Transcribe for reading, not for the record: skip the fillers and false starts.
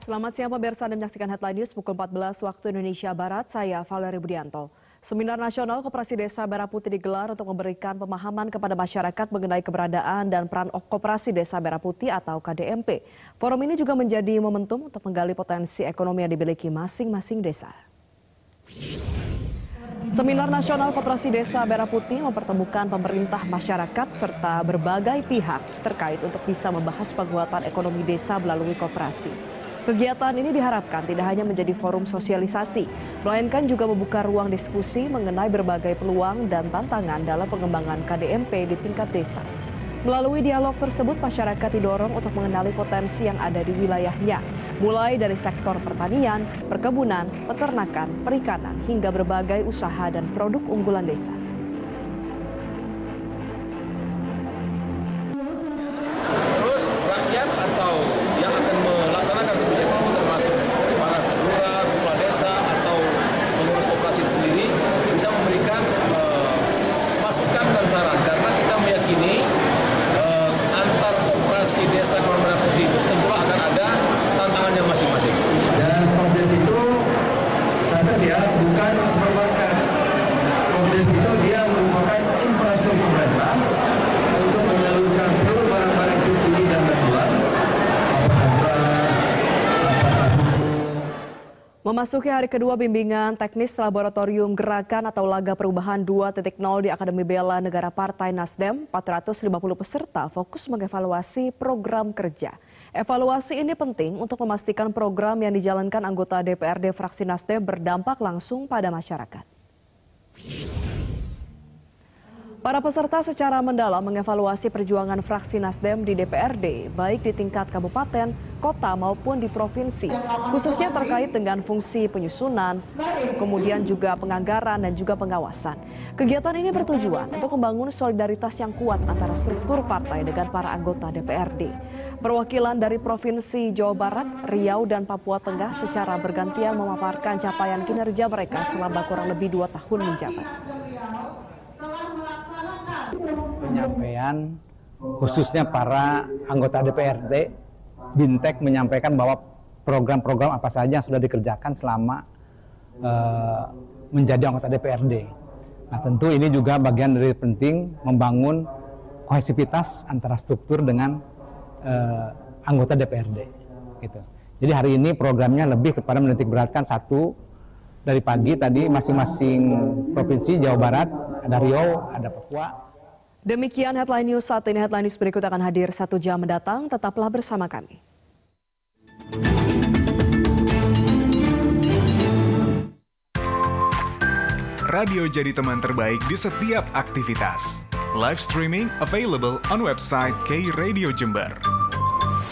Selamat siang pemirsa, Anda menyaksikan Headline News pukul 14 waktu Indonesia Barat. Saya Valerie Budianto. Seminar Nasional Koperasi Desa Merah Putih digelar untuk memberikan pemahaman kepada masyarakat mengenai keberadaan dan peran Koperasi Desa Merah Putih atau KDMP. Forum ini juga menjadi momentum untuk menggali potensi ekonomi yang dimiliki masing-masing desa. Seminar Nasional Koperasi Desa Merah Putih mempertemukan pemerintah, masyarakat, serta berbagai pihak terkait untuk bisa membahas penguatan ekonomi desa melalui koperasi. Kegiatan ini diharapkan tidak hanya menjadi forum sosialisasi, melainkan juga membuka ruang diskusi mengenai berbagai peluang dan tantangan dalam pengembangan KDMP di tingkat desa. Melalui dialog tersebut, masyarakat didorong untuk mengenali potensi yang ada di wilayahnya, mulai dari sektor pertanian, perkebunan, peternakan, perikanan, hingga berbagai usaha dan produk unggulan desa. Terus rakyat atau yang akan melaksanakan kebijakan itu termasuk para lurah, kepala desa atau pengurus koperasi itu sendiri bisa memberikan masukan dan saran, karena kita meyakini antar koperasi desa Merah Putih itu tentu akan ada tantangannya masing-masing. Dan Kopdes itu catat ya, bukan supermarket. Kopdes itu dia merupakan infrastruktur pemerintah untuk menyalurkan seluruh barang-barang subsidi dan bantuan, beras, buku. Memasuki hari kedua bimbingan teknis laboratorium gerakan atau Laga Perubahan 2.0 di Akademi Bela Negara Partai Nasdem, 450 peserta fokus mengevaluasi program kerja. Evaluasi ini penting untuk memastikan program yang dijalankan anggota DPRD fraksi Nasdem berdampak langsung pada masyarakat. Para peserta secara mendalam mengevaluasi perjuangan fraksi Nasdem di DPRD, baik di tingkat kabupaten, kota maupun di provinsi, khususnya terkait dengan fungsi penyusunan, kemudian juga penganggaran dan juga pengawasan. Kegiatan ini bertujuan untuk membangun solidaritas yang kuat antara struktur partai dengan para anggota DPRD. Perwakilan dari Provinsi Jawa Barat, Riau, dan Papua Tengah secara bergantian memaparkan capaian kinerja mereka selama kurang lebih 2 tahun menjabat. Penyampaian khususnya para anggota DPRD, Bintek menyampaikan bahwa program-program apa saja yang sudah dikerjakan selama menjadi anggota DPRD. Nah, tentu ini juga bagian dari penting membangun kohesivitas antara struktur dengan anggota DPRD. Gitu. Jadi hari ini programnya lebih kepada menitik beratkan satu, dari pagi tadi masing-masing provinsi Jawa Barat, ada Riau, ada Papua. Demikian Headline News saat ini. Headline News berikut akan hadir 1 jam mendatang. Tetaplah bersama kami. Radio jadi teman terbaik di setiap aktivitas. Live streaming available on website K Radio Jember.